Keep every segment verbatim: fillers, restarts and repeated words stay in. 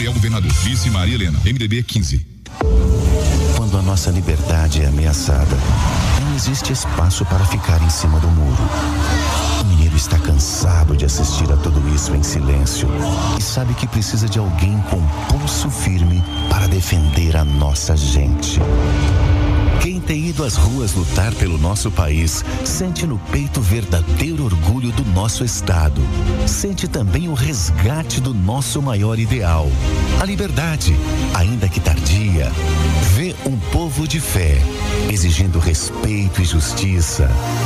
Gabriel Governador. Vice Maria Helena. M D B quinze. Quando a nossa liberdade é ameaçada, não existe espaço para ficar em cima do muro. O mineiro está cansado de assistir a tudo isso em silêncio e sabe que precisa de alguém com pulso firme para defender a nossa gente. Quem tem ido às ruas lutar pelo nosso país sente no peito verdadeiro orgulho do nosso estado. Sente também o resgate do nosso maior ideal, a liberdade, ainda que tardia. Vê um povo de fé, exigindo respeito e justiça.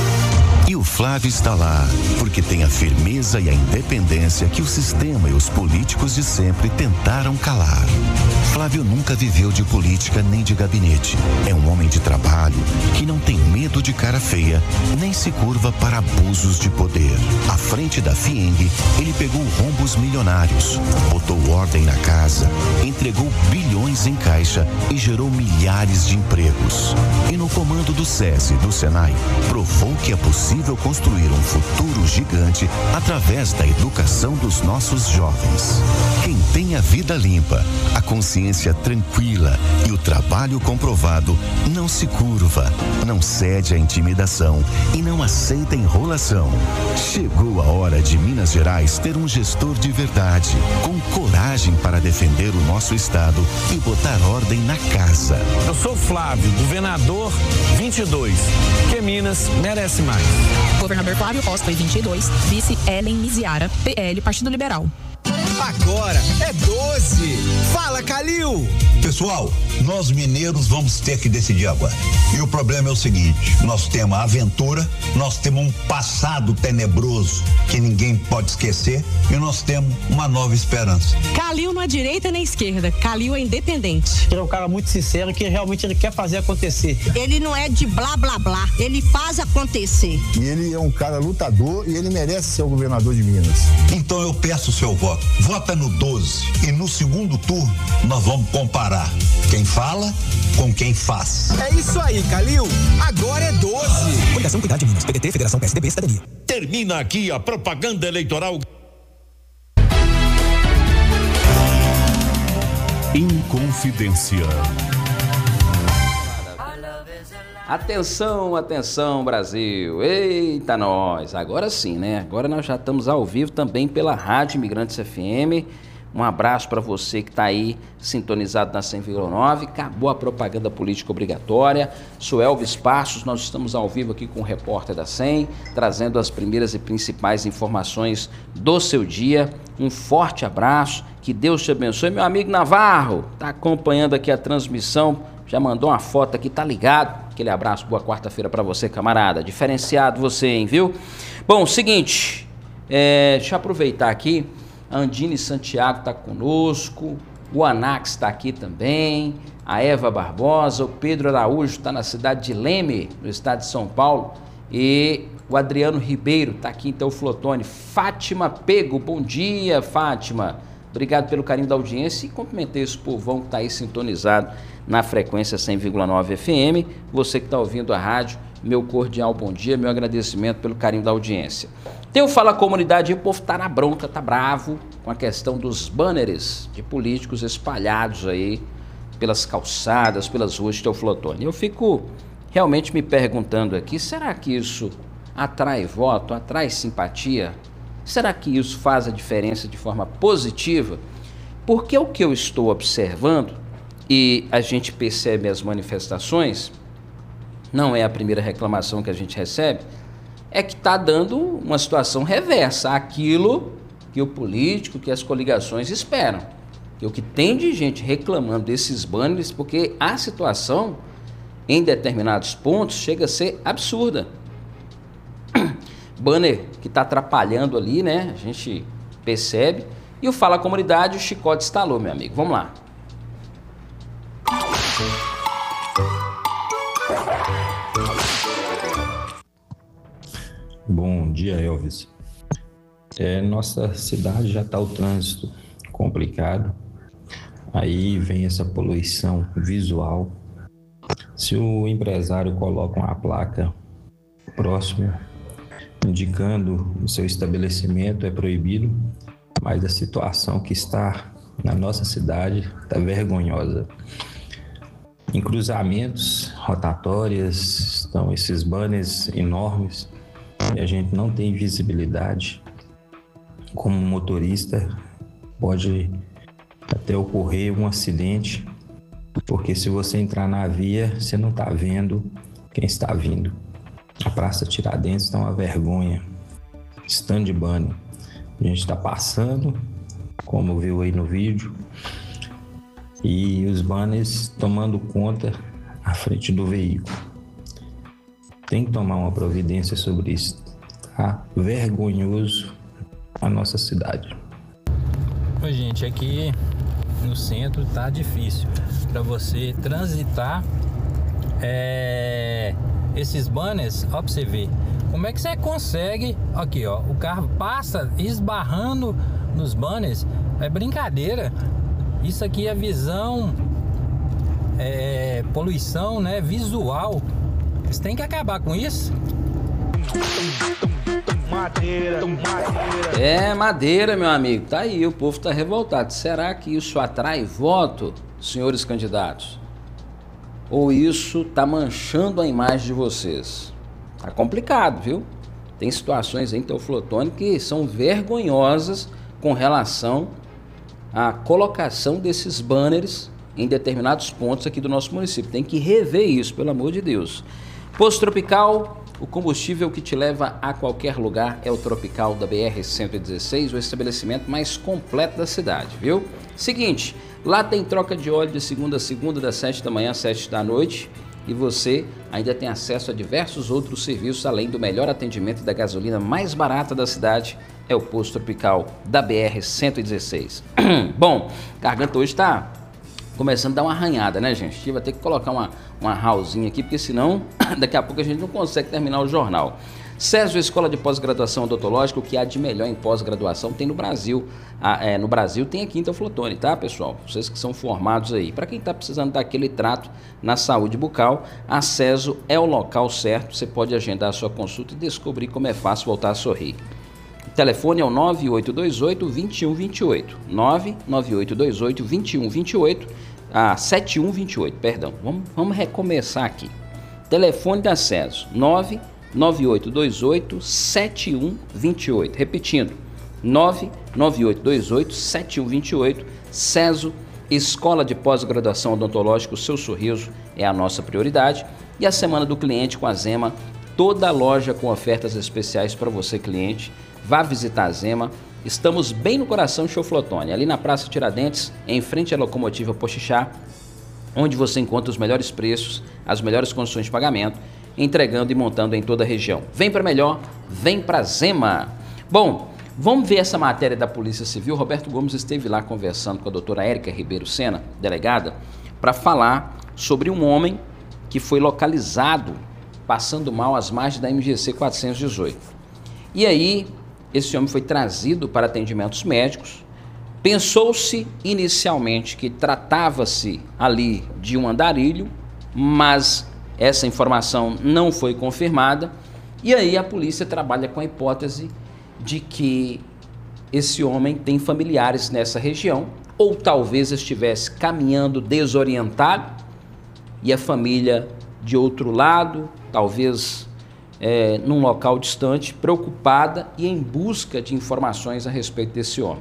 E o Flávio está lá, porque tem a firmeza e a independência que o sistema e os políticos de sempre tentaram calar. Flávio nunca viveu de política nem de gabinete. É um homem de trabalho que não tem medo de cara feia, nem se curva para abusos de poder. À frente da FIENG, ele pegou rombos milionários, botou ordem na casa, entregou bilhões em caixa e gerou milhares de empregos. E no comando do SESI e do SENAI, provou que é possível construir um futuro gigante através da educação dos nossos jovens. Quem tem a vida limpa, a consciência tranquila e o trabalho comprovado não se curva, não cede à intimidação e não aceita enrolação. Chegou a hora de Minas Gerais ter um gestor de verdade, com coragem para defender o nosso estado e botar ordem na casa. Eu sou Flávio, governador vinte e dois, que Minas merece mais. Governador Flávio Costa, vinte e dois, vice Ellen Miziara, P L, Partido Liberal. Agora é doze. Fala, Calil! Pessoal, nós mineiros vamos ter que decidir agora. E o problema é o seguinte, nós temos a aventura, nós temos um passado tenebroso que ninguém pode esquecer e nós temos uma nova esperança. Calil não é direita nem esquerda, Calil é independente. Ele é um cara muito sincero que realmente ele quer fazer acontecer. Ele não é de blá blá blá, ele faz acontecer. E ele é um cara lutador e ele merece ser o governador de Minas. Então eu peço o seu voto. Vota no doze e no segundo turno nós vamos comparar quem fala com quem faz. É isso aí, Calil. Agora é doze. Coligação Cuidar de Minas, P D T, Federação P S D B, Cidadania. Termina aqui a propaganda eleitoral. Inconfidência. Atenção, atenção, Brasil. Eita, nós. Agora sim, né? Agora nós já estamos ao vivo também pela Rádio Imigrantes F M. Um abraço para você que está aí sintonizado na cem vírgula nove. Acabou a propaganda política obrigatória. Sou Elvis Passos, nós estamos ao vivo aqui com o repórter da cem, trazendo as primeiras e principais informações do seu dia. Um forte abraço, que Deus te abençoe. Meu amigo Navarro, está acompanhando aqui a transmissão, já mandou uma foto aqui, tá ligado? Aquele abraço, boa quarta-feira para você, camarada. Diferenciado você, hein, viu? Bom, seguinte, é, deixa eu aproveitar aqui. A Andine Santiago está conosco, o Anax está aqui também, a Eva Barbosa, o Pedro Araújo está na cidade de Leme, no estado de São Paulo, e o Adriano Ribeiro está aqui em Teoflotone. Fátima Pego, bom dia, Fátima. Obrigado pelo carinho da audiência e cumprimentei esse povão que está aí sintonizado na frequência cem vírgula nove F M. Você que está ouvindo a rádio, meu cordial bom dia, meu agradecimento pelo carinho da audiência. Tem o Fala Comunidade, o povo tá na bronca, tá bravo com a questão dos banners de políticos espalhados aí pelas calçadas, pelas ruas de Teoflotone. Eu fico realmente me perguntando aqui, será que isso atrai voto, atrai simpatia? Será que isso faz a diferença de forma positiva? Porque o que eu estou observando, e a gente percebe as manifestações, não é a primeira reclamação que a gente recebe, é que está dando uma situação reversa àquilo que o político, que as coligações esperam. Que o que tem de gente reclamando desses banners, porque a situação, em determinados pontos, chega a ser absurda. Banner que está atrapalhando ali, né? A gente percebe. E o Fala Comunidade, o chicote estalou, meu amigo. Vamos lá. Bom dia, Elvis. É, nossa cidade já está o trânsito complicado. Aí vem essa poluição visual. Se o empresário coloca uma placa próximo indicando o seu estabelecimento, é proibido, mas a situação que está na nossa cidade está vergonhosa. Em cruzamentos, rotatórias, estão esses banners enormes e a gente não tem visibilidade. Como motorista, pode até ocorrer um acidente, porque se você entrar na via, você não está vendo quem está vindo. A Praça Tiradentes está uma vergonha. Stand banner. A gente está passando, como viu aí no vídeo, e os banners tomando conta à frente do veículo. Tem que tomar uma providência sobre isso. Tá vergonhoso a nossa cidade. Oi, gente, aqui no centro tá difícil para você transitar. É, esses banners, ó, pra você ver como é que você consegue. Aqui, ó, o carro passa esbarrando nos banners. É brincadeira. Isso aqui é visão, é poluição, né, visual. Você tem que acabar com isso. Madeira, madeira. É madeira, meu amigo. Tá aí, o povo tá revoltado. Será que isso atrai voto, senhores candidatos? Ou isso tá manchando a imagem de vocês? Tá complicado, viu? Tem situações aí em Teoflotone que são vergonhosas com relação à colocação desses banners em determinados pontos aqui do nosso município. Tem que rever isso, pelo amor de Deus. Posto Tropical, o combustível que te leva a qualquer lugar é o Tropical da B R cento e dezesseis, o estabelecimento mais completo da cidade, viu? Seguinte, lá tem troca de óleo de segunda a segunda, das sete da manhã às sete da noite, e você ainda tem acesso a diversos outros serviços, além do melhor atendimento da gasolina mais barata da cidade, é o Posto Tropical da B R cento e dezesseis. Bom, a garganta hoje está começando a dar uma arranhada, né, gente? A gente vai ter que colocar uma, uma rauzinha aqui, porque senão daqui a pouco a gente não consegue terminar o jornal. Césio, Escola de Pós-Graduação Odontológica, o que há de melhor em pós-graduação tem no Brasil. Ah, é, no Brasil tem aqui em Teoflotone, tá, pessoal? Vocês que são formados aí. Para quem está precisando daquele trato na saúde bucal, a Césio é o local certo. Você pode agendar a sua consulta e descobrir como é fácil voltar a sorrir. O telefone é o nove oito dois oito, dois um dois oito. nove nove oito dois oito, dois um dois oito. Ah, sete um dois oito, perdão. Vamos, vamos recomeçar aqui. Telefone da Césio, nove nove oito dois oito, sete um dois oito. Repetindo, nove nove oito dois oito, sete um dois oito. Césio, Escola de Pós-Graduação Odontológica, o seu sorriso é a nossa prioridade. E a Semana do Cliente com a Zema, toda a loja com ofertas especiais para você, cliente. Vá visitar a Zema. Estamos bem no coração de Teoflotone, ali na Praça Tiradentes, em frente à locomotiva Poxixá, onde você encontra os melhores preços, as melhores condições de pagamento, entregando e montando em toda a região. Vem para melhor, vem para Zema. Bom, vamos ver essa matéria da Polícia Civil. Roberto Gomes esteve lá conversando com a doutora Érica Ribeiro Sena, delegada, para falar sobre um homem que foi localizado passando mal às margens da M G C quatrocentos e dezoito. E aí, esse homem foi trazido para atendimentos médicos. Pensou-se inicialmente que tratava-se ali de um andarilho, mas essa informação não foi confirmada. E aí a polícia trabalha com a hipótese de que esse homem tem familiares nessa região, ou talvez estivesse caminhando desorientado e a família de outro lado, talvez É, num local distante, preocupada e em busca de informações a respeito desse homem.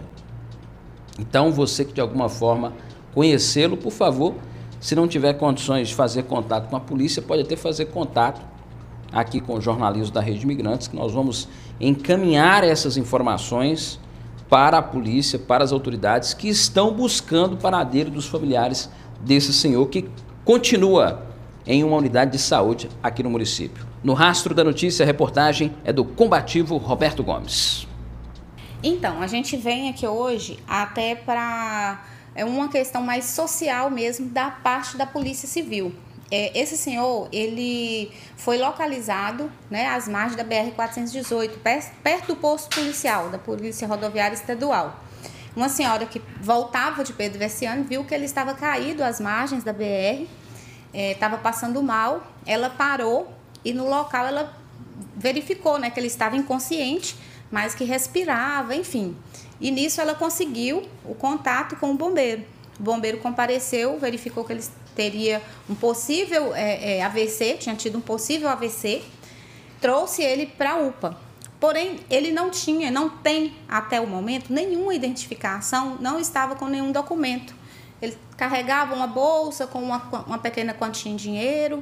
Então, você que de alguma forma conhecê-lo, por favor, se não tiver condições de fazer contato com a polícia, pode até fazer contato aqui com o jornalismo da Rede Imigrantes, que nós vamos encaminhar essas informações para a polícia, para as autoridades que estão buscando o paradeiro dos familiares desse senhor que continua em uma unidade de saúde aqui no município. No Rastro da Notícia, a reportagem é do combativo Roberto Gomes. Então, a gente vem aqui hoje até para é uma questão mais social mesmo da parte da Polícia Civil. É, esse senhor, ele foi localizado, né, às margens da B R quatrocentos e dezoito, perto do posto policial, da Polícia Rodoviária Estadual. Uma senhora que voltava de Pedro Veciani viu que ele estava caído às margens da B R, estava é, passando mal, ela parou e no local ela verificou, né, que ele estava inconsciente, mas que respirava, enfim. E nisso ela conseguiu o contato com o bombeiro. O bombeiro compareceu, verificou que ele teria um possível é, é, A V C, tinha tido um possível A V C, trouxe ele para a U P A. Porém, ele não tinha, não tem até o momento nenhuma identificação, não estava com nenhum documento. Ele carregava uma bolsa com uma, uma pequena quantia em dinheiro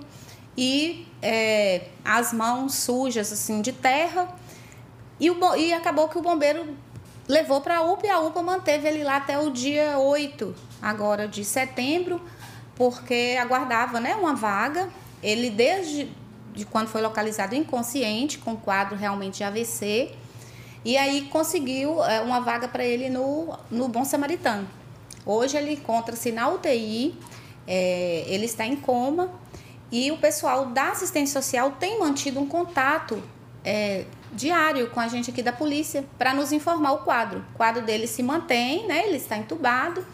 e é, as mãos sujas assim, de terra. E, o, e acabou que o bombeiro levou para a U P A e a U P A manteve ele lá até o dia oito agora de setembro, porque aguardava, né, uma vaga. Ele, desde de quando foi localizado inconsciente, com quadro realmente de A V C, e aí conseguiu é, uma vaga para ele no, no Bom Samaritano. Hoje ele encontra-se na U T I, é, ele está em coma, e o pessoal da assistência social tem mantido um contato é, diário com a gente aqui da polícia para nos informar o quadro. O quadro dele se mantém, né? Ele está entubado,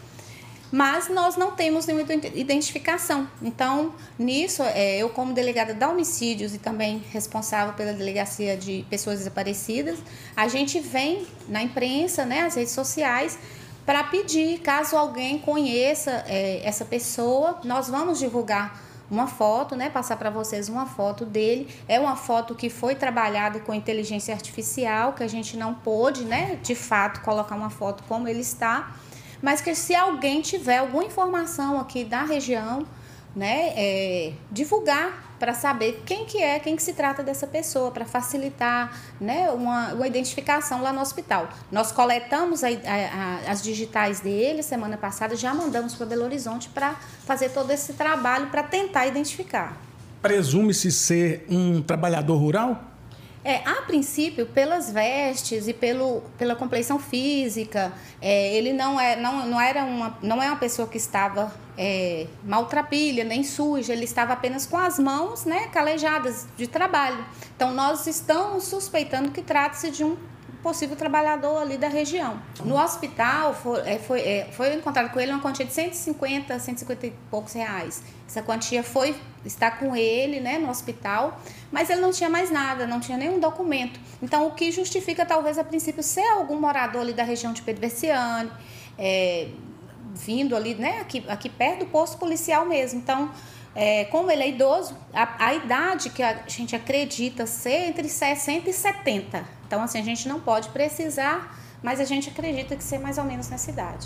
mas nós não temos nenhuma identificação. Então, nisso, é, eu como delegada da homicídios e também responsável pela delegacia de pessoas desaparecidas, a gente vem na imprensa, né, as redes sociais, para pedir, caso alguém conheça é, essa pessoa, nós vamos divulgar uma foto, né, passar para vocês uma foto dele. É uma foto que foi trabalhada com inteligência artificial, que a gente não pôde, né, de fato, colocar uma foto como ele está, mas que se alguém tiver alguma informação aqui da região, né, é, divulgar para saber quem que é, quem que se trata dessa pessoa, para facilitar, né, uma, uma identificação lá no hospital. Nós coletamos a, a, a, as digitais dele semana passada, já mandamos para Belo Horizonte para fazer todo esse trabalho para tentar identificar. Presume-se ser um trabalhador rural? É, a princípio, pelas vestes e pelo, pela compleição física, é, ele não é, não, não, era uma, não é uma pessoa que estava é, maltrapilha, nem suja, ele estava apenas com as mãos, né, calejadas de trabalho. Então, nós estamos suspeitando que trata-se de um possível trabalhador ali da região. No hospital, foi, é, foi, é, foi encontrado com ele uma quantia de cento e cinquenta, cento e cinquenta e poucos reais. Essa quantia foi, está com ele, né, no hospital, mas ele não tinha mais nada, não tinha nenhum documento. Então, o que justifica, talvez, a princípio, ser algum morador ali da região de Pedro Veciani, é, vindo ali, né, aqui, aqui perto do posto policial mesmo. Então, é, como ele é idoso, a, a idade que a gente acredita ser entre sessenta e setenta. Então, assim, a gente não pode precisar, mas a gente acredita que ser mais ou menos nessa idade.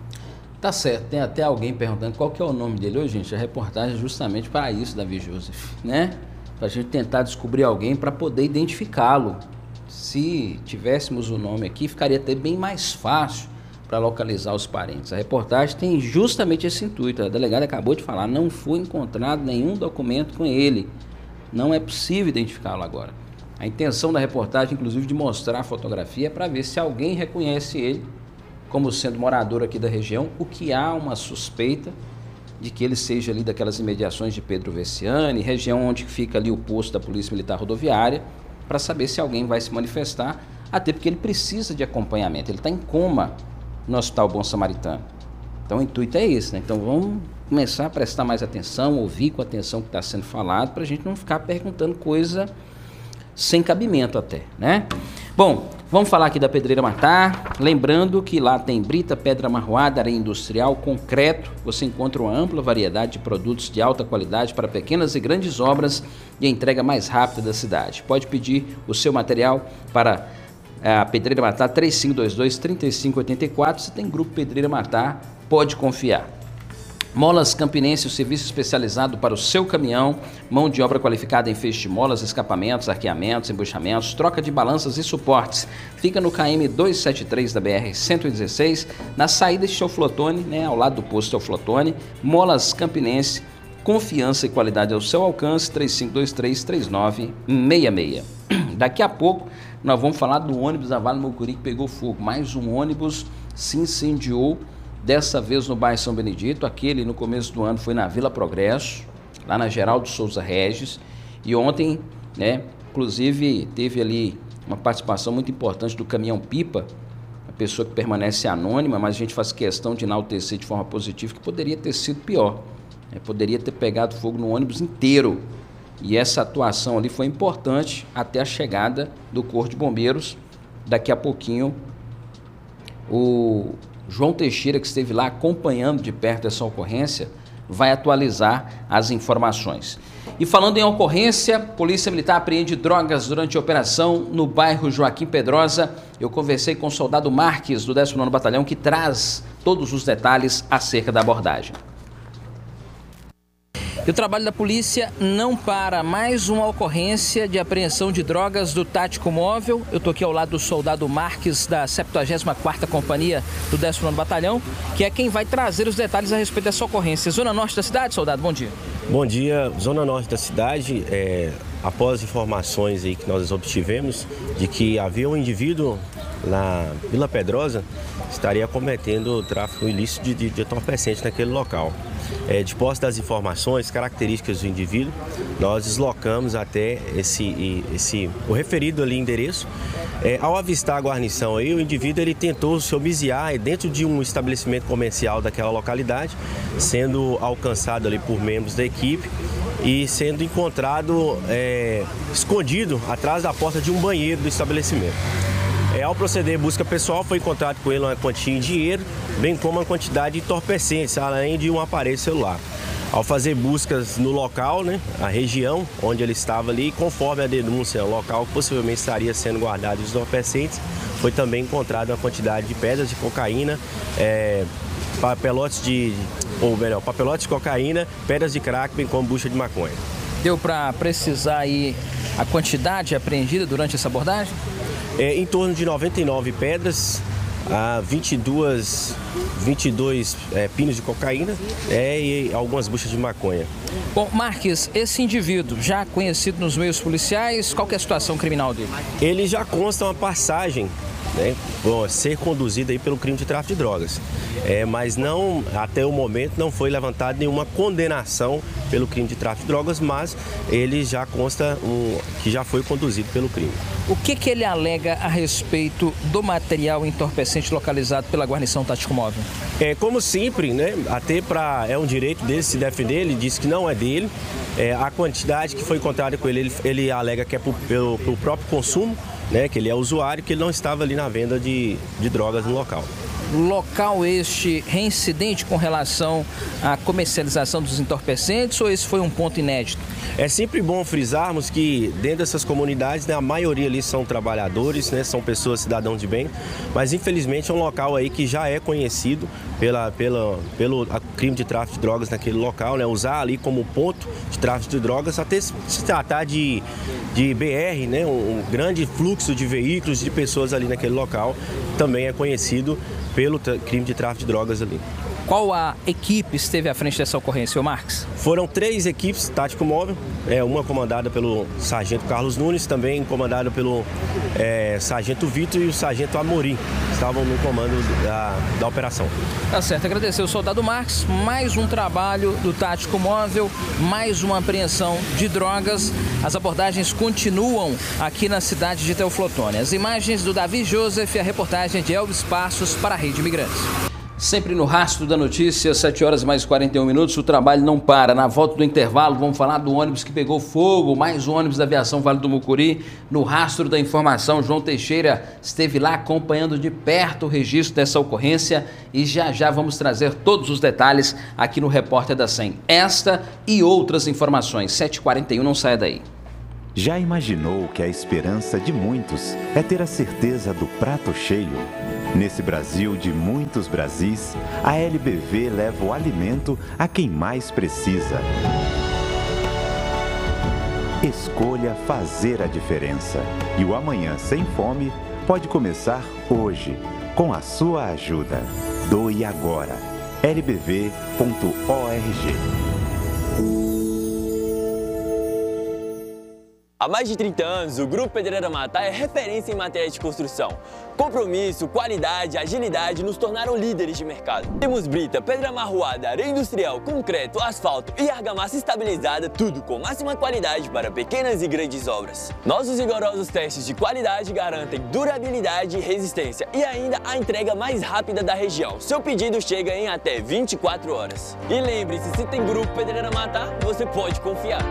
Tá certo, tem até alguém perguntando qual que é o nome dele hoje, gente. A reportagem é justamente para isso, Davi Joseph, né? Para a gente tentar descobrir alguém para poder identificá-lo. Se tivéssemos o nome aqui, ficaria até bem mais fácil para localizar os parentes. A reportagem tem justamente esse intuito. A delegada acabou de falar, não foi encontrado nenhum documento com ele. Não é possível identificá-lo agora. A intenção da reportagem, inclusive, de mostrar a fotografia é para ver se alguém reconhece ele como sendo morador aqui da região, o que há uma suspeita de que ele seja ali daquelas imediações de Pedro Veciani, região onde fica ali o posto da Polícia Militar Rodoviária, para saber se alguém vai se manifestar, até porque ele precisa de acompanhamento, ele está em coma no Hospital Bom Samaritano. Então o intuito é esse, né? Então vamos começar a prestar mais atenção, ouvir com atenção o que está sendo falado, para a gente não ficar perguntando coisa sem cabimento até, né? Bom, vamos falar aqui da Pedreira Matar, lembrando que lá tem brita, pedra marroada, areia industrial, concreto, você encontra uma ampla variedade de produtos de alta qualidade para pequenas e grandes obras e a entrega mais rápida da cidade. Pode pedir o seu material para a Pedreira Matar três cinco dois dois, três cinco oito quatro, você tem grupo Pedreira Matar, pode confiar. Molas Campinense, o serviço especializado para o seu caminhão, mão de obra qualificada em feixe de molas, escapamentos, arqueamentos, embuchamentos, troca de balanças e suportes. Fica no K M duzentos e setenta e três da B R cento e dezesseis, na saída de Teoflotone, né, ao lado do posto Teoflotone. Molas Campinense, confiança e qualidade ao seu alcance, três cinco dois três, três nove seis seis. Daqui a pouco nós vamos falar do ônibus da Vale Mucuri que pegou fogo. Mais um ônibus se incendiou, dessa vez no bairro São Benedito. Aquele no começo do ano foi na Vila Progresso, lá na Geraldo Souza Regis, e ontem, né, inclusive teve ali uma participação muito importante do caminhão pipa, a pessoa que permanece anônima, mas a gente faz questão de enaltecer de forma positiva que poderia ter sido pior, né, poderia ter pegado fogo no ônibus inteiro, e essa atuação ali foi importante até a chegada do Corpo de Bombeiros. Daqui a pouquinho O João Teixeira, que esteve lá acompanhando de perto essa ocorrência, vai atualizar as informações. E falando em ocorrência, Polícia Militar apreende drogas durante a operação no bairro Joaquim Pedrosa. Eu conversei com o soldado Marques, do décimo nono Batalhão, que traz todos os detalhes acerca da abordagem. E o trabalho da polícia não para. Mais uma ocorrência de apreensão de drogas do Tático Móvel. Eu estou aqui ao lado do soldado Marques, da septuagésima quarta Companhia do décimo nono Batalhão, que é quem vai trazer os detalhes a respeito dessa ocorrência. Zona Norte da cidade, soldado, bom dia. Bom dia. Zona Norte da cidade, é, após informações aí que nós obtivemos de que havia um indivíduo na Vila Pedrosa, estaria cometendo tráfico ilícito de, de, de entorpecente naquele local. É, de posse das informações, características do indivíduo, nós deslocamos até esse, esse, o referido ali endereço. É, ao avistar a guarnição aí, o indivíduo ele tentou se homiziar dentro de um estabelecimento comercial daquela localidade, sendo alcançado ali por membros da equipe e sendo encontrado é, escondido atrás da porta de um banheiro do estabelecimento. É, ao proceder busca pessoal, foi encontrado com ele uma quantia em dinheiro, bem como uma quantidade de entorpecentes, além de um aparelho celular. Ao fazer buscas no local, né, a região onde ele estava ali, conforme a denúncia, o local que possivelmente estaria sendo guardado os entorpecentes, foi também encontrada uma quantidade de pedras de cocaína, é, papelotes de, ou melhor, papelotes de cocaína, pedras de crack, bem como bucha de maconha. Deu para precisar aí a quantidade apreendida durante essa abordagem? É, em torno de noventa e nove pedras, a vinte e dois, vinte e dois é, pinos de cocaína é, e algumas buchas de maconha. Bom, Marques, esse indivíduo já conhecido nos meios policiais, qual que é a situação criminal dele? Ele já consta uma passagem, né, por ser conduzido aí pelo crime de tráfico de drogas. É, mas não, até o momento não foi levantada nenhuma condenação pelo crime de tráfico de drogas, mas ele já consta um, que já foi conduzido pelo crime. O que, que ele alega a respeito do material entorpecente localizado pela guarnição Tático Móvel? É, como sempre, né, até para é um direito dele se defender, ele disse que não é dele. É, a quantidade que foi encontrada com ele, ele, ele alega que é para o próprio consumo, né, que ele é usuário, que ele não estava ali na venda de, de drogas no local. Local este reincidente com relação à comercialização dos entorpecentes ou esse foi um ponto inédito? É sempre bom frisarmos que dentro dessas comunidades, né, a maioria ali são trabalhadores, né, são pessoas cidadãos de bem, mas infelizmente é um local aí que já é conhecido pela, pela, pelo crime de tráfico de drogas naquele local, né, usar ali como ponto de tráfico de drogas, até se tratar de, de B R, né, um, um grande fluxo de veículos, de pessoas ali naquele local, também é conhecido pelo crime de tráfico de drogas ali. Qual a equipe esteve à frente dessa ocorrência, o Marques? Foram três equipes Tático Móvel, é, uma comandada pelo Sargento Carlos Nunes, também comandada pelo é, Sargento Vitor e o Sargento Amorim, estavam no comando da, da operação. Tá certo, agradecer o soldado Marques, mais um trabalho do Tático Móvel, mais uma apreensão de drogas. As abordagens continuam aqui na cidade de Teoflotone. As imagens do Davi Joseph e a reportagem de Elvis Passos para a Rede Imigrantes. Sempre no rastro da notícia, sete horas mais quarenta e um minutos, o trabalho não para. Na volta do intervalo, vamos falar do ônibus que pegou fogo, mais um ônibus da aviação Vale do Mucuri. No rastro da informação, João Teixeira esteve lá acompanhando de perto o registro dessa ocorrência e já já vamos trazer todos os detalhes aqui no Repórter da cem. Esta e outras informações. sete e quarenta e um, não saia daí. Já imaginou que a esperança de muitos é ter a certeza do prato cheio? Nesse Brasil de muitos Brasis, a L B V leva o alimento a quem mais precisa. Escolha fazer a diferença. E o amanhã sem fome pode começar hoje, com a sua ajuda. Doe agora. L B V ponto org. Há mais de trinta anos, o Grupo Pedreira Matá é referência em matéria de construção. Compromisso, qualidade, agilidade nos tornaram líderes de mercado. Temos brita, pedra amarroada, areia industrial, concreto, asfalto e argamassa estabilizada, tudo com máxima qualidade para pequenas e grandes obras. Nossos rigorosos testes de qualidade garantem durabilidade e resistência e ainda a entrega mais rápida da região. Seu pedido chega em até vinte e quatro horas. E lembre-se, se tem Grupo Pedreira Matá, você pode confiar.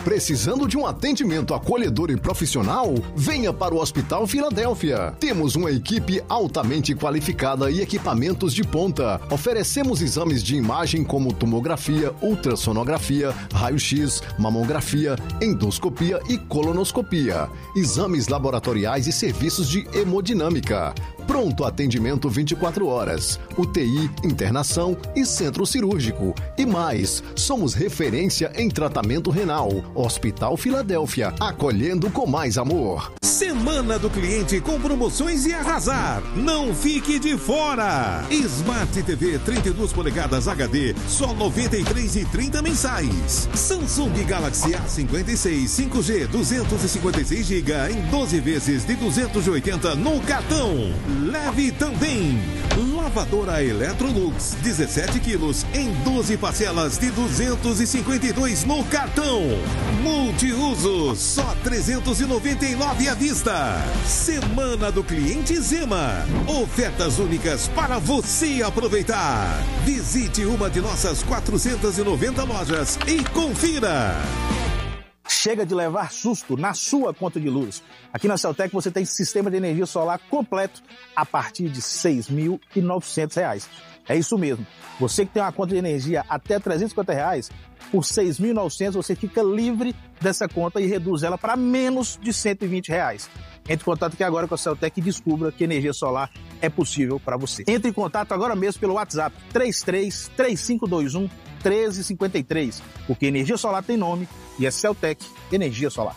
Precisando de um atendimento acolhedor e profissional? Venha para o Hospital Filadélfia. Temos uma equipe altamente qualificada e equipamentos de ponta. Oferecemos exames de imagem como tomografia, ultrassonografia, raio-x, mamografia, endoscopia e colonoscopia. Exames laboratoriais e serviços de hemodinâmica. Pronto atendimento vinte e quatro horas. U T I, internação e centro cirúrgico. E mais, somos referência em tratamento renal. Hospital Filadélfia, acolhendo com mais amor. Semana do cliente com promoções e arrasar. Não fique de fora. Smart T V trinta e duas polegadas H D, só noventa e três reais e trinta centavos mensais. Samsung Galaxy A cinquenta e seis cinco G duzentos e cinquenta e seis gigabytes em doze vezes de duzentos e oitenta no cartão. Leve também lavadora Electrolux dezessete quilos em doze parcelas de duzentos e cinquenta e dois no cartão. Multiuso só trezentos e noventa e nove à vista. Semana do cliente Zema. Ofertas únicas para você aproveitar. Visite uma de nossas quatrocentas e noventa lojas e confira. Chega de levar susto na sua conta de luz. Aqui na Celtec você tem sistema de energia solar completo a partir de seis mil e novecentos reais. É isso mesmo. Você que tem uma conta de energia até trezentos e cinquenta reais, por seis mil e novecentos você fica livre dessa conta e reduz ela para menos de cento e vinte reais. Entre em contato aqui agora com a Celtec e descubra que energia solar é possível para você. Entre em contato agora mesmo pelo WhatsApp três três três cinco dois um um três cinco três, porque energia solar tem nome e é Celtec Energia Solar.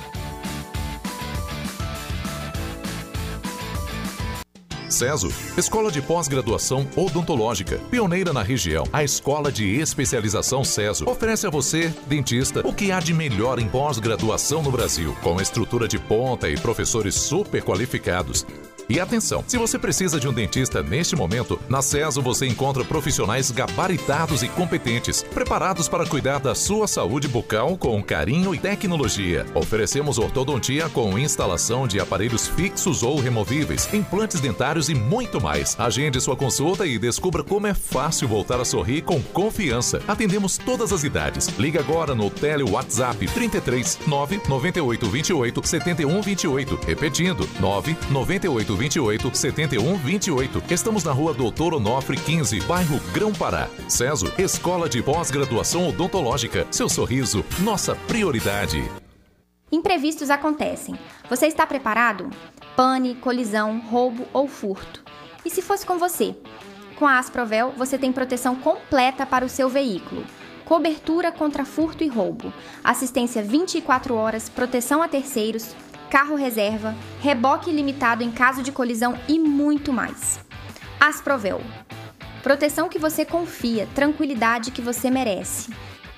CESO, Escola de Pós-Graduação Odontológica, pioneira na região. A Escola de Especialização CESO oferece a você, dentista, o que há de melhor em pós-graduação no Brasil, com estrutura de ponta e professores super qualificados. E atenção, se você precisa de um dentista neste momento, na CESO você encontra profissionais gabaritados e competentes, preparados para cuidar da sua saúde bucal com carinho e tecnologia. Oferecemos ortodontia com instalação de aparelhos fixos ou removíveis, implantes dentários e muito mais. Agende sua consulta e descubra como é fácil voltar a sorrir com confiança. Atendemos todas as idades. Liga agora no Tele WhatsApp trinta e três, nove nove oito dois oito, sete um dois oito. Repetindo, nove nove oito dois oito, sete um dois oito. Estamos na rua Doutor Onofre quinze, bairro Grão-Pará. CESO, Escola de Pós-Graduação Odontológica. Seu sorriso, nossa prioridade. Imprevistos acontecem. Você está preparado? Pane, colisão, roubo ou furto. E se fosse com você? Com a Asprovel, você tem proteção completa para o seu veículo. Cobertura contra furto e roubo. Assistência vinte e quatro horas, proteção a terceiros, carro reserva, reboque ilimitado em caso de colisão e muito mais. Asprovel. Proteção que você confia, tranquilidade que você merece.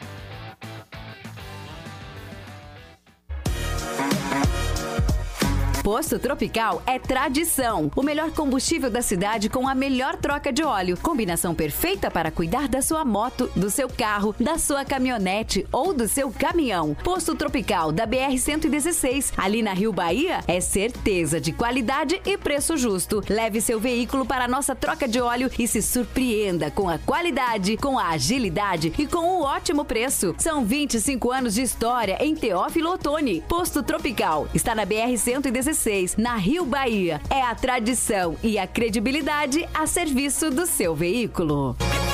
Posto Tropical é tradição. O melhor combustível da cidade com a melhor troca de óleo. Combinação perfeita para cuidar da sua moto, do seu carro, da sua caminhonete ou do seu caminhão. Posto Tropical da B R cento e dezesseis, ali na Rio Bahia, é certeza de qualidade e preço justo. Leve seu veículo para a nossa troca de óleo e se surpreenda com a qualidade, com a agilidade e com o ótimo preço. São vinte e cinco anos de história em Teófilo Otoni. Posto Tropical está na B R cento e dezesseis, na Rio Bahia. É a tradição e a credibilidade a serviço do seu veículo.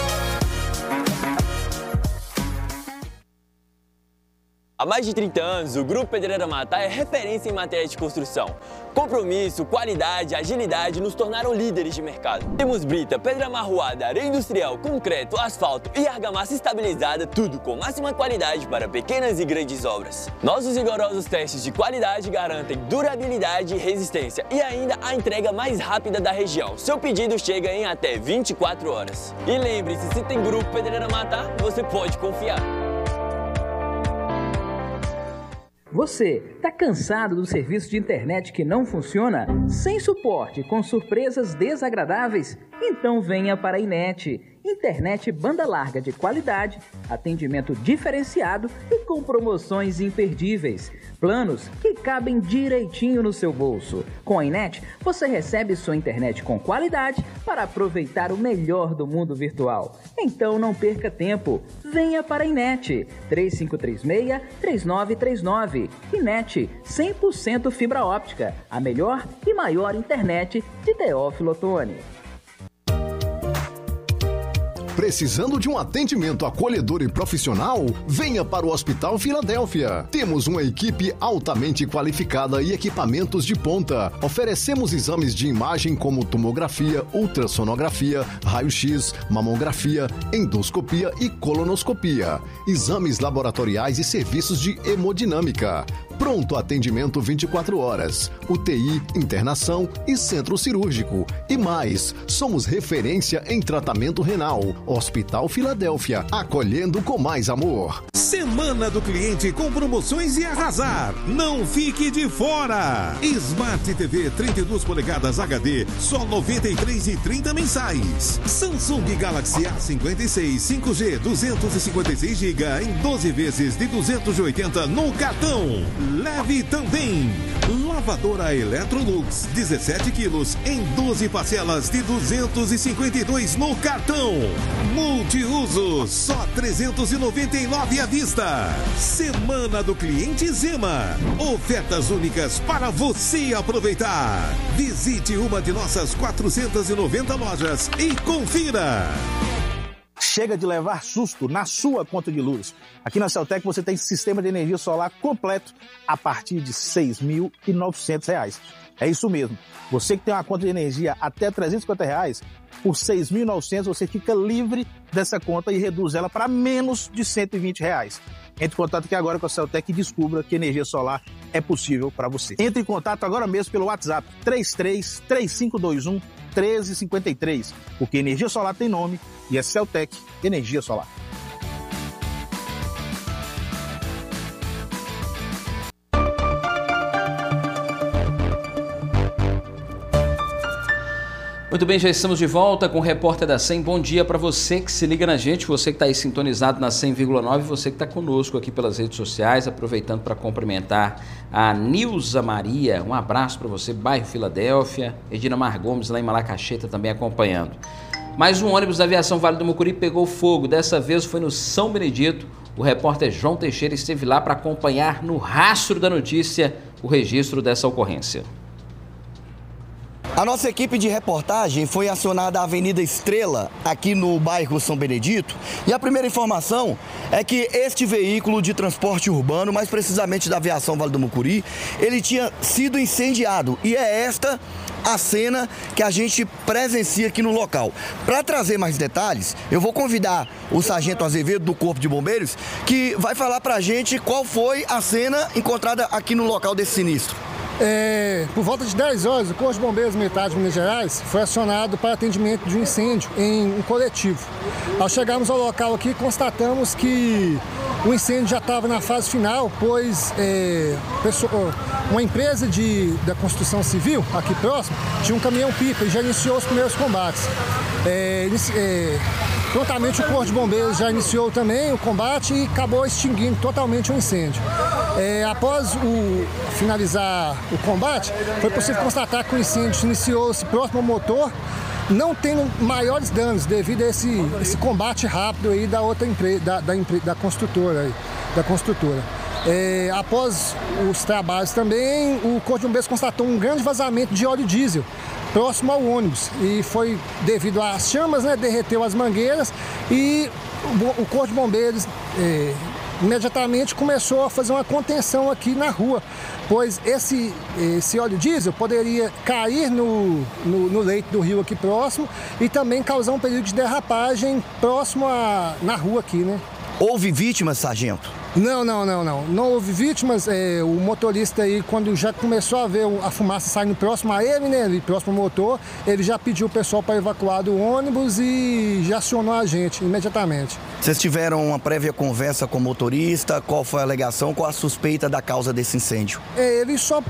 Há mais de trinta anos, o Grupo Pedreira Matar é referência em matéria de construção. Compromisso, qualidade, agilidade nos tornaram líderes de mercado. Temos brita, pedra amarroada, areia industrial, concreto, asfalto e argamassa estabilizada, tudo com máxima qualidade para pequenas e grandes obras. Nossos rigorosos testes de qualidade garantem durabilidade e resistência e ainda a entrega mais rápida da região. Seu pedido chega em até vinte e quatro horas. E lembre-se, se tem Grupo Pedreira Matar, você pode confiar. Você está cansado do serviço de internet que não funciona? Sem suporte, com surpresas desagradáveis? Então venha para a Inet. internet banda larga de qualidade, atendimento diferenciado e com promoções imperdíveis. Planos que cabem direitinho no seu bolso. Com a Inet, você recebe sua internet com qualidade para aproveitar o melhor do mundo virtual. Então não perca tempo. Venha para a Inet. três cinco três seis, três nove três nove. Inet, cem por cento fibra óptica. A melhor e maior internet de Teófilo Otoni. Precisando de um atendimento acolhedor e profissional? Venha para o Hospital Filadélfia. Temos uma equipe altamente qualificada e equipamentos de ponta. Oferecemos exames de imagem como tomografia, ultrassonografia, raio-x, mamografia, endoscopia e colonoscopia. Exames laboratoriais e serviços de hemodinâmica. Pronto atendimento vinte e quatro horas. U T I, internação e centro cirúrgico. E mais, somos referência em tratamento renal. Hospital Filadélfia, acolhendo com mais amor. Semana do Cliente com promoções e arrasar. Não fique de fora. Smart T V trinta e duas polegadas H D, só noventa e três reais e trinta centavos mensais. Samsung Galaxy A cinquenta e seis cinco G duzentos e cinquenta e seis gigabytes em doze vezes de duzentos e oitenta no cartão. Leve também lavadora Electrolux dezessete quilos em doze parcelas de duzentos e cinquenta e dois no cartão. Multiuso, só trezentos e noventa e nove à vista. Semana do Cliente Zema. Ofertas únicas para você aproveitar. Visite uma de nossas quatrocentas e noventa lojas e confira. Chega de levar susto na sua conta de luz. Aqui na Celtec você tem sistema de energia solar completo a partir de seis mil e novecentos reais. É isso mesmo. Você que tem uma conta de energia até trezentos e cinquenta reais, por seis mil e novecentos você fica livre dessa conta e reduz ela para menos de cento e vinte reais. Entre em contato aqui agora com a Celtec e descubra que energia solar é possível para você. Entre em contato agora mesmo pelo WhatsApp três três três cinco dois um um três cinco três, porque energia solar tem nome e é Celtec Energia Solar. Muito bem, já estamos de volta com o Repórter da cem. Bom dia para você que se liga na gente, você que está aí sintonizado na cem vírgula nove, você que está conosco aqui pelas redes sociais, aproveitando para cumprimentar a Nilza Maria, um abraço para você, bairro Filadélfia, Edina Mar Gomes lá em Malacacheta também acompanhando. Mais um ônibus da aviação Vale do Mucuri pegou fogo, dessa vez foi no São Benedito. O repórter João Teixeira esteve lá para acompanhar no rastro da notícia o registro dessa ocorrência. A nossa equipe de reportagem foi acionada à Avenida Estrela, aqui no bairro São Benedito, e a primeira informação é que este veículo de transporte urbano, mais precisamente da aviação Vale do Mucuri, ele tinha sido incendiado, e é esta a cena que a gente presencia aqui no local. Para trazer mais detalhes, eu vou convidar o Sargento Azevedo do Corpo de Bombeiros, que vai falar para a gente qual foi a cena encontrada aqui no local desse sinistro. É, por volta de dez horas, o Corpo de Bombeiros Militar de Minas Gerais foi acionado para atendimento de um incêndio em um coletivo. Ao chegarmos ao local aqui, constatamos que o incêndio já estava na fase final, pois é, pessoa, uma empresa de, da construção civil aqui próximo tinha um caminhão-pipa e já iniciou os primeiros combates. É, é, prontamente o Corpo de Bombeiros já iniciou também o combate e acabou extinguindo totalmente o incêndio. É, após o, finalizar o combate, foi possível constatar que o incêndio iniciou-se próximo ao motor, não tendo maiores danos devido a esse, esse combate rápido aí da outra empresa, da, da, da construtora. Aí, da construtora. É, após os trabalhos também, o Corpo de Bombeiros constatou um grande vazamento de óleo diesel próximo ao ônibus e foi devido às chamas, né, derreteu as mangueiras e o, o Corpo de Bombeiros é, imediatamente começou a fazer uma contenção aqui na rua, pois esse, esse óleo diesel poderia cair no, no, no leito do rio aqui próximo e também causar um perigo de derrapagem próximo a, na rua aqui, né? Houve vítimas, sargento? Não, não, não, não. Não houve vítimas. É, o motorista aí, quando já começou a ver a fumaça saindo próximo a ele, né, ali próximo ao motor, ele já pediu o pessoal para evacuar do ônibus e já acionou a gente imediatamente. Vocês tiveram uma prévia conversa com o motorista? Qual foi a alegação? Qual a suspeita da causa desse incêndio? É, ele só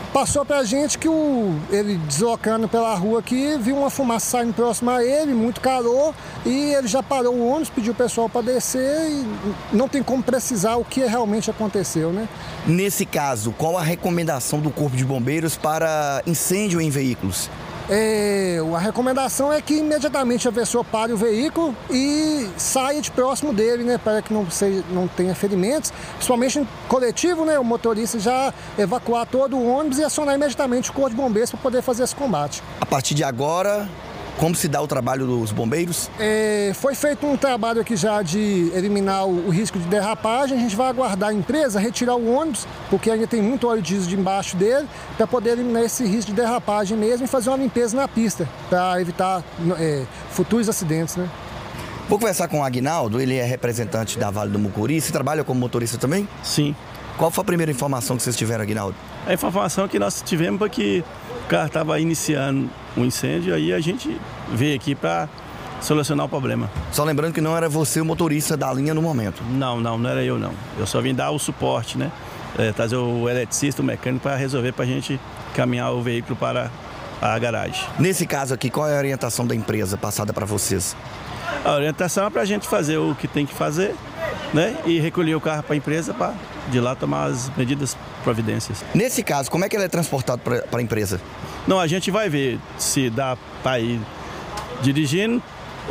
passou pra gente que o, ele deslocando pela rua aqui, viu uma fumaça saindo próxima a ele, muito calor, e ele já parou o ônibus, pediu o pessoal para descer e não tem como precisar o que realmente aconteceu, né? Nesse caso, qual a recomendação do Corpo de Bombeiros para incêndio em veículos? É, a recomendação é que imediatamente a pessoa pare o veículo e saia de próximo dele, né, para que não, seja, não tenha ferimentos, principalmente em coletivo, né, o motorista já evacuar todo o ônibus e acionar imediatamente o Corpo de Bombeiros para poder fazer esse combate. A partir de agora, como se dá o trabalho dos bombeiros? É, foi feito um trabalho aqui já de eliminar o, o risco de derrapagem. A gente vai aguardar a empresa retirar o ônibus, porque ainda tem muito óleo diesel debaixo dele, para poder eliminar esse risco de derrapagem mesmo e fazer uma limpeza na pista, para evitar é, futuros acidentes, né? Vou conversar com o Aguinaldo, ele é representante da Vale do Mucuri. Você trabalha como motorista também? Sim. Qual foi a primeira informação que vocês tiveram, Aguinaldo? A informação que nós tivemos foi que o carro estava iniciando um incêndio, aí a gente veio aqui para solucionar o problema. Só lembrando que não era você o motorista da linha no momento? Não, não, não era eu não. Eu só vim dar o suporte, né? É, trazer o eletricista, o mecânico para resolver, para a gente caminhar o veículo para a garagem. Nesse caso aqui, qual é a orientação da empresa passada para vocês? A orientação é para a gente fazer o que tem que fazer, né? E recolher o carro para a empresa para de lá tomar as medidas providências. Nesse caso, como é que ele é transportado para a empresa? Não, a gente vai ver se dá para ir dirigindo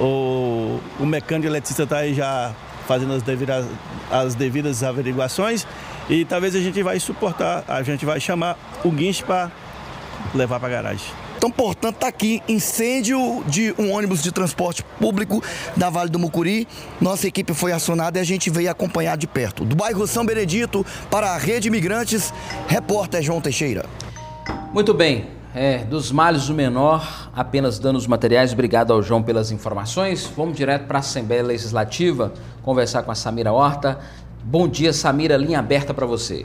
ou o mecânico eletricista está aí já fazendo as devidas, as devidas averiguações e talvez a gente vai suportar, a gente vai chamar o guincho para levar para a garagem. Então, portanto, está aqui incêndio de um ônibus de transporte público da Vale do Mucuri. Nossa equipe foi acionada e a gente veio acompanhar de perto. Do bairro São Benedito para a Rede Imigrantes, repórter João Teixeira. Muito bem, é, dos males o menor, apenas danos materiais. Obrigado ao João pelas informações. Vamos direto para a Assembleia Legislativa, conversar com a Samira Horta. Bom dia, Samira, linha aberta para você.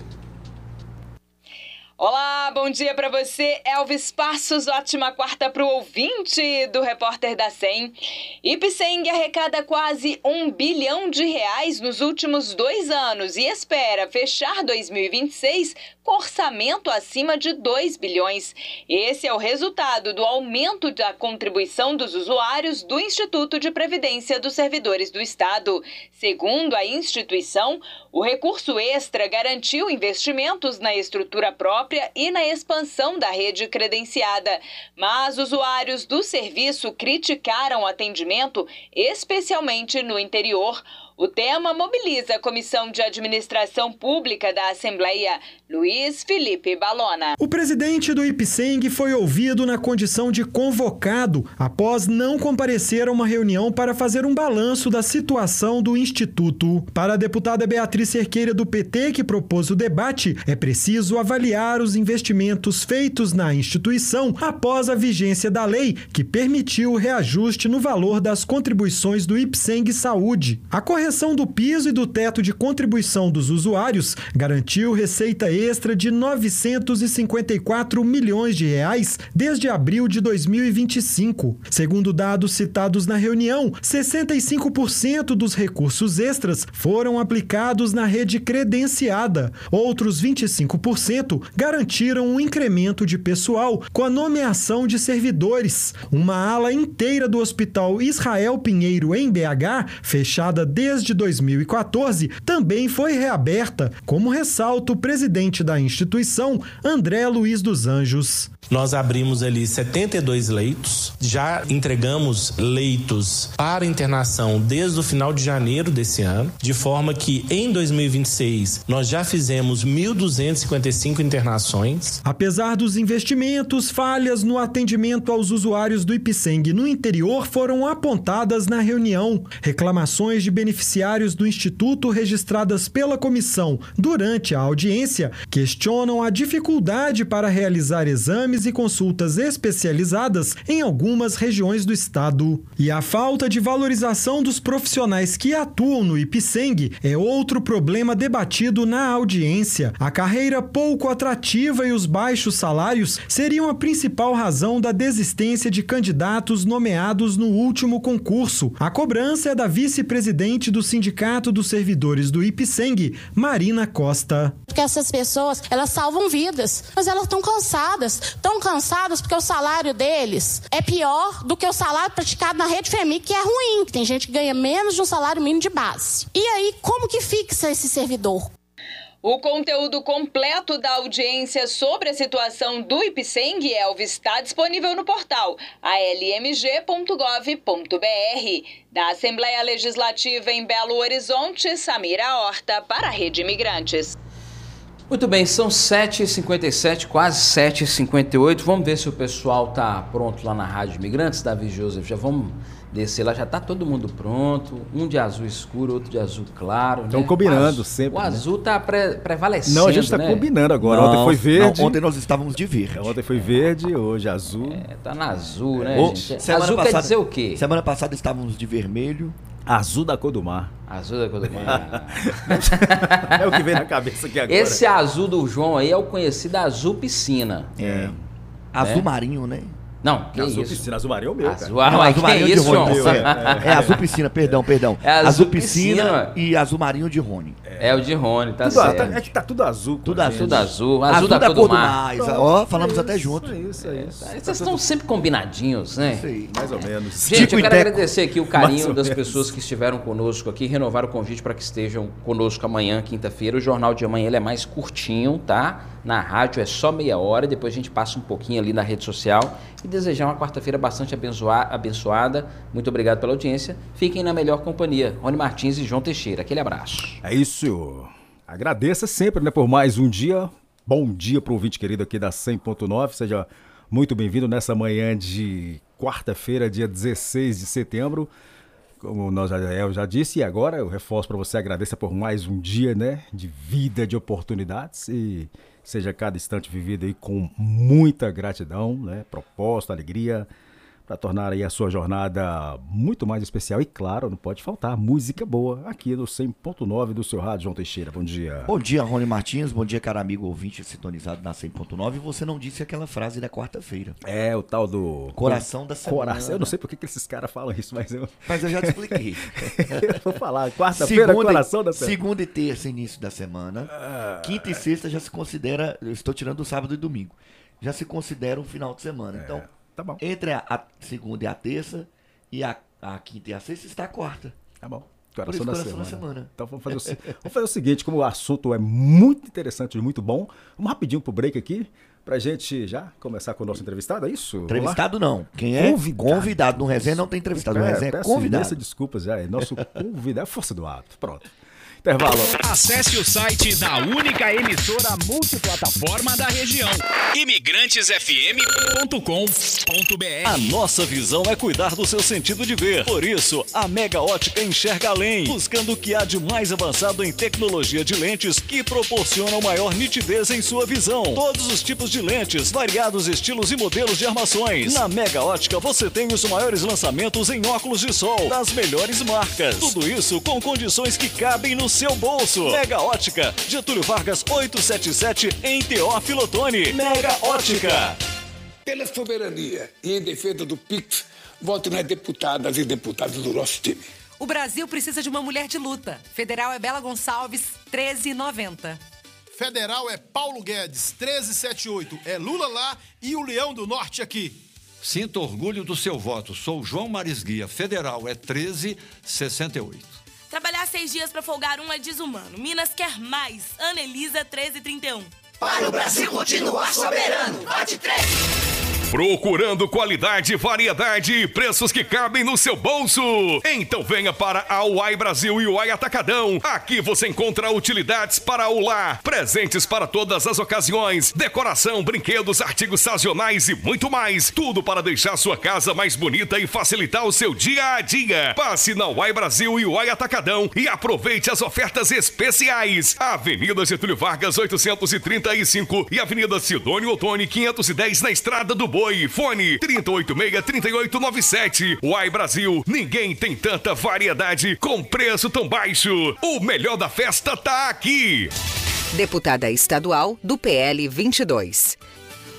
Olá, bom dia para você, Elvis Passos, ótima quarta para o ouvinte do Repórter da C E M. Ipseng arrecada quase um bilhão de reais nos últimos dois anos e espera fechar dois mil e vinte e seis com orçamento acima de dois bilhões. Esse é o resultado do aumento da contribuição dos usuários do Instituto de Previdência dos Servidores do Estado. Segundo a instituição, o recurso extra garantiu investimentos na estrutura própria e na expansão da rede credenciada. Mas usuários do serviço criticaram o atendimento, especialmente no interior. O tema mobiliza a Comissão de Administração Pública da Assembleia, Luiz Felipe Balona. O presidente do Ipseng foi ouvido na condição de convocado após não comparecer a uma reunião para fazer um balanço da situação do Instituto. Para a deputada Beatriz Cerqueira do P T, que propôs o debate, é preciso avaliar os investimentos feitos na instituição após a vigência da lei, que permitiu o reajuste no valor das contribuições do Ipseng Saúde. A A correção do piso e do teto de contribuição dos usuários garantiu receita extra de novecentos e cinquenta e quatro milhões de reais desde abril de dois mil e vinte e cinco. Segundo dados citados na reunião, sessenta e cinco por cento dos recursos extras foram aplicados na rede credenciada. Outros vinte e cinco por cento garantiram um incremento de pessoal com a nomeação de servidores. Uma ala inteira do Hospital Israel Pinheiro, em B H, fechada desde Desde dois mil e quatorze, também foi reaberta, como ressalta o presidente da instituição, André Luiz dos Anjos. Nós abrimos ali setenta e dois leitos, já entregamos leitos para internação desde o final de janeiro desse ano, de forma que em dois mil e vinte e seis nós já fizemos mil duzentas e cinquenta e cinco internações. Apesar dos investimentos, falhas no atendimento aos usuários do Ipseng no interior foram apontadas na reunião. Reclamações de beneficiários do Instituto registradas pela comissão durante a audiência questionam a dificuldade para realizar exames e consultas especializadas em algumas regiões do estado. E a falta de valorização dos profissionais que atuam no Ipseng é outro problema debatido na audiência. A carreira pouco atrativa e os baixos salários seriam a principal razão da desistência de candidatos nomeados no último concurso. A cobrança é da vice-presidente do Sindicato dos Servidores do Ipseng, Marina Costa. Porque essas pessoas, elas salvam vidas, mas elas estão cansadas. Estão cansadas porque o salário deles é pior do que o salário praticado na Rede FEMIG, que é ruim. Tem gente que ganha menos de um salário mínimo de base. E aí, como que fixa esse servidor? O conteúdo completo da audiência sobre a situação do Ipseng, Elvis, está disponível no portal a l m g ponto gov ponto b r. Da Assembleia Legislativa em Belo Horizonte, Samira Horta, para a Rede Imigrantes. Muito bem, são sete e cinquenta e sete, quase sete e cinquenta e oito. Vamos ver se o pessoal está pronto lá na Rádio Imigrantes, Davi Joseph. Já vamos descer lá, já está todo mundo pronto. Um de azul escuro, outro de azul claro. Estão né? combinando azul, sempre. O azul está né? pre prevalecendo. Não, a gente está né? combinando agora. Não, ontem foi verde. Não, ontem nós estávamos de verde. Ontem foi verde, hoje azul. É, tá na azul, né, o, gente? Semana azul passada, quer dizer o quê? Semana passada estávamos de vermelho. Azul da cor do mar. Azul da cor do mar. É o que vem na cabeça aqui agora. Esse azul do João aí é o conhecido azul piscina. É. Azul é. marinho, né? Não, que azul isso? piscina, azul marinho é o meu, azul, cara. Não, azul marinho isso, de Rony. João? É, é, é azul piscina, perdão, perdão. É azul, azul piscina, piscina e azul marinho de Rony. É, é o de Rony, tá tudo, certo. Tá, é que tá tudo azul. Tudo azul. Tudo azul. Azul, azul da, da cor do, do mar. mar. Ó, falamos é até isso, junto. É isso, é isso. É, vocês estão sempre combinadinhos, né? Isso aí. Mais ou menos. Gente, Tico eu quero Teco. agradecer aqui o carinho das pessoas que estiveram conosco aqui, renovar o convite para que estejam conosco amanhã, quinta-feira. O Jornal de Amanhã ele é mais curtinho, tá? Na rádio é só meia hora, depois a gente passa um pouquinho ali na rede social e desejar uma quarta-feira bastante abençoada. Muito obrigado pela audiência. Fiquem na melhor companhia. Rony Martins e João Teixeira. Aquele abraço. É isso. Agradeça sempre, né, por mais um dia. Bom dia para o ouvinte querido aqui da cem ponto nove. Seja muito bem-vindo nessa manhã de quarta-feira, dia dezesseis de setembro. Como nós já, eu já disse, e agora eu reforço para você, agradeça por mais um dia, né, de vida, de oportunidades e seja cada instante vivido aí com muita gratidão, né, propósito, alegria, para tornar aí a sua jornada muito mais especial. E claro, não pode faltar música boa aqui no cem ponto nove do seu rádio, João Teixeira. Bom dia. Bom dia, Rony Martins. Bom dia, caro amigo ouvinte sintonizado na cem ponto nove. E você não disse aquela frase da quarta-feira. É, o tal do... Coração da semana. Coração. Eu não sei por que que esses caras falam isso, mas eu... Mas eu já te expliquei. Eu vou falar. Quarta-feira, coração da semana. Segunda e terça, início da semana. Ah. Quinta e sexta já se considera... Eu estou tirando o sábado e domingo. Já se considera um final de semana. É. Então... Tá bom. Entre a, a segunda e a terça e a, a quinta e a sexta está a quarta. Tá bom. Coração, isso, da, coração semana. da semana. Então vamos fazer, o, vamos fazer o seguinte, como o assunto é muito interessante e muito bom, vamos rapidinho pro break aqui, pra gente já começar com o nosso entrevistado, é isso? Entrevistado não. Quem é convidado, convidado no resenha não tem entrevistado, no resenha é convidado. Peço desculpas, já é nosso convidado, é força do hábito, pronto. Intervalo. Acesse o site da única emissora multiplataforma da região, imigrantes f m ponto com ponto b r. A nossa visão é cuidar do seu sentido de ver. Por isso, a Mega Ótica enxerga além, buscando o que há de mais avançado em tecnologia de lentes que proporcionam maior nitidez em sua visão. Todos os tipos de lentes, variados estilos e modelos de armações. Na Mega Ótica você tem os maiores lançamentos em óculos de sol, das melhores marcas. Tudo isso com condições que cabem no seu bolso. Mega Ótica, Getúlio Vargas oitocentos e setenta e sete, em Teófilo Otoni. Mega Ótica. Pela soberania e em defesa do Pix, voto nas deputadas e deputados do nosso time. O Brasil precisa de uma mulher de luta. Federal é Bela Gonçalves, treze e noventa. Federal é Paulo Guedes, treze e setenta e oito. É Lula lá e o Leão do Norte aqui. Sinta orgulho do seu voto. Sou João Marisguia. Federal é treze e sessenta e oito. Trabalhar seis dias para folgar um é desumano. Minas quer mais. Ana Elisa, treze e trinta e um. Para o Brasil continuar soberano. Vote treze. Procurando qualidade, variedade e preços que cabem no seu bolso? Então venha para a Uai Brasil e Uai Atacadão. Aqui você encontra utilidades para o lar, presentes para todas as ocasiões, decoração, brinquedos, artigos sazonais e muito mais. Tudo para deixar sua casa mais bonita e facilitar o seu dia a dia. Passe na Uai Brasil e Uai Atacadão e aproveite as ofertas especiais. Avenida Getúlio Vargas oitocentos e trinta e cinco e Avenida Sidônio Otoni quinhentos e dez na Estrada do Boi. Fone trinta e oito seis, trinta e oito noventa e sete. Uai Brasil, ninguém tem tanta variedade com preço tão baixo. O melhor da festa tá aqui. Deputada estadual do P L vinte e dois.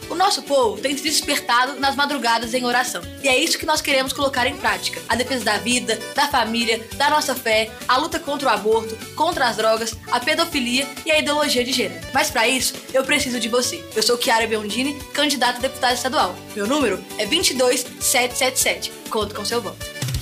O nosso povo tem se despertado nas madrugadas em oração. E é isso que nós queremos colocar em prática. A defesa da vida, da família, da nossa fé, a luta contra o aborto, contra as drogas, a pedofilia e a ideologia de gênero. Mas para isso, eu preciso de você. Eu sou Chiara Biondini, candidata a deputada estadual. Meu número é vinte e dois mil setecentos e setenta e sete. Conto com seu voto.